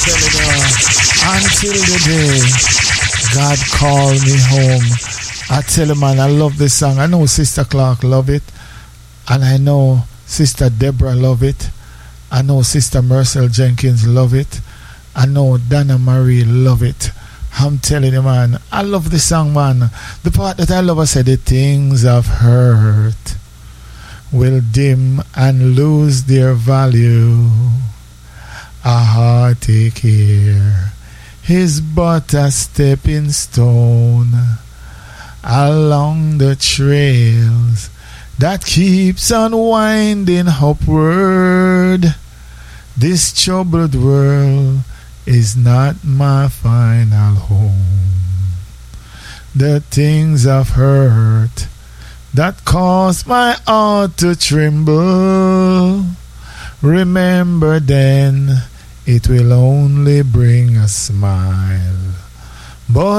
telling you, until the day God called me home. I tell you, man, I love this song. I know Sister Clark love it. And I know Sister Deborah love it. I know Sister Marcel Jenkins love it. I know Donna Marie love it. I'm telling you, man, I love this song, man. The part that I love, I said, the things I've heard will dim and lose their value. A heartache here is but a stepping stone along the trails that keeps on winding upward. This troubled world is not my final home. The things I've heard that cause my heart to tremble, remember then, it will only bring a smile. But